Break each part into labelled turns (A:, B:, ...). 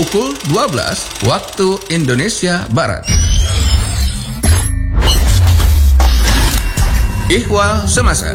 A: pukul 12 waktu Indonesia Barat. Ihwal Semasa.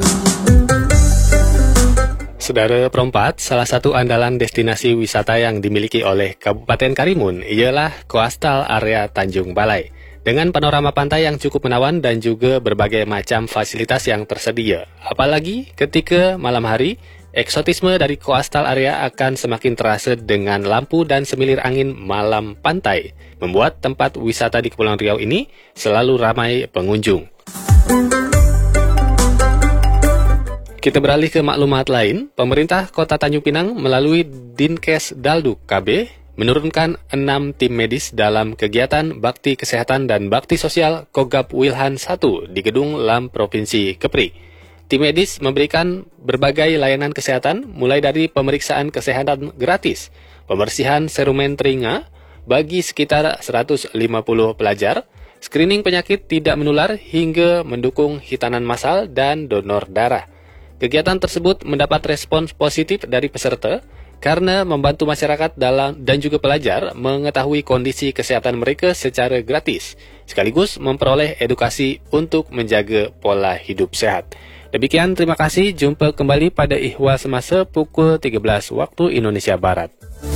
B: Saudara Perempat, salah satu andalan destinasi wisata yang dimiliki oleh Kabupaten Karimun ialah Coastal Area Tanjung Balai. Dengan panorama pantai yang cukup menawan dan juga berbagai macam fasilitas yang tersedia. Apalagi ketika malam hari, eksotisme dari Coastal Area akan semakin terasa dengan lampu dan semilir angin malam pantai, membuat tempat wisata di Kepulauan Riau ini selalu ramai pengunjung. Kita beralih ke maklumat lain. Pemerintah Kota Tanjung Pinang melalui Dinkes Dalduk KB menurunkan 6 tim medis dalam kegiatan Bakti Kesehatan dan Bakti Sosial Kogab Wilhan 1 di Gedung LAM Provinsi Kepri. Tim medis memberikan berbagai layanan kesehatan mulai dari pemeriksaan kesehatan gratis, pembersihan serumen telinga bagi sekitar 150 pelajar, screening penyakit tidak menular hingga mendukung hitanan massal dan donor darah. Kegiatan tersebut mendapat respons positif dari peserta karena membantu masyarakat dan juga pelajar mengetahui kondisi kesehatan mereka secara gratis, sekaligus memperoleh edukasi untuk menjaga pola hidup sehat. Demikian, terima kasih. Jumpa kembali pada Ihwal Semasa pukul 13 waktu Indonesia Barat.